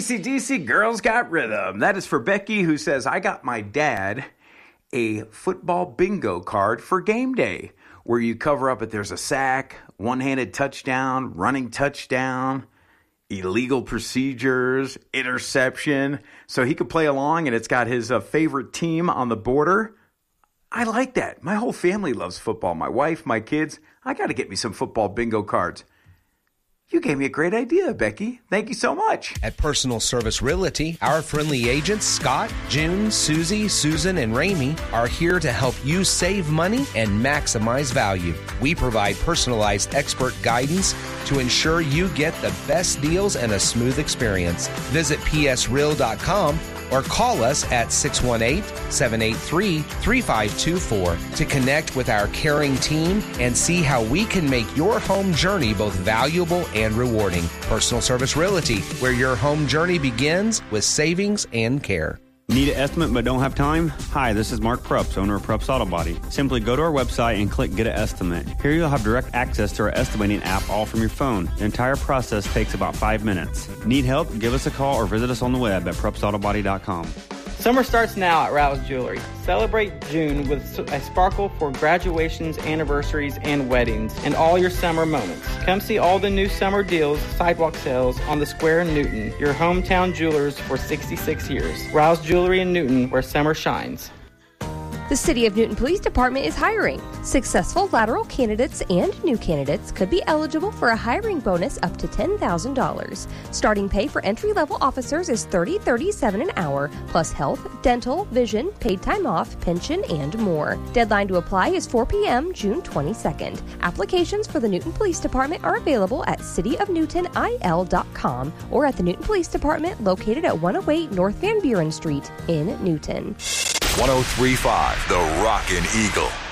AC/DC Girls Got Rhythm. That is for Becky, who says, I got my dad a football bingo card for game day, where you cover up if there's a sack, one-handed touchdown, running touchdown, illegal procedures, interception, so he could play along, and it's got his favorite team on the border. I like that. My whole family loves football. My wife, my kids. I got to get me some football bingo cards. You gave me a great idea, Becky. Thank you so much. At Personal Service Realty, our friendly agents, Scott, June, Susie, Susan, and Ramey, are here to help you save money and maximize value. We provide personalized expert guidance to ensure you get the best deals and a smooth experience. Visit psreal.com or call us at 618-783-3524 to connect with our caring team and see how we can make your home journey both valuable and rewarding. Personal Service Realty, where your home journey begins with savings and care. Need an estimate but don't have time? Hi, this is Mark Prups, owner of Prups Auto Body. Simply go to our website and click Get an Estimate. Here you'll have direct access to our estimating app all from your phone. The entire process takes about 5 minutes. Need help? Give us a call or visit us on the web at PrupsAutoBody.com. Summer starts now at Rouse Jewelry. Celebrate June with a sparkle for graduations, anniversaries, and weddings, and all your summer moments. Come see all the new summer deals, sidewalk sales on the Square in Newton, your hometown jewelers for 66 years. Rouse Jewelry in Newton, where summer shines. The City of Newton Police Department is hiring. Successful lateral candidates and new candidates could be eligible for a hiring bonus up to $10,000. Starting pay for entry-level officers is $30.37 an hour, plus health, dental, vision, paid time off, pension, and more. Deadline to apply is 4 p.m. June 22nd. Applications for the Newton Police Department are available at cityofnewtonil.com or at the Newton Police Department located at 108 North Van Buren Street in Newton. 103.5 The Rockin' Eagle.